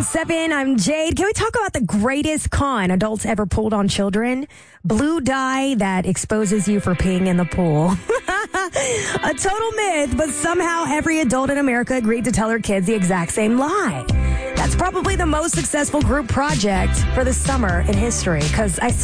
99.7, I'm Jade. Can we talk about the greatest con adults ever pulled on children? Blue dye that exposes you for peeing in the pool. A total myth, but somehow every adult in America agreed to tell their kids the exact same lie. That's probably the most successful group project for the summer in history, because I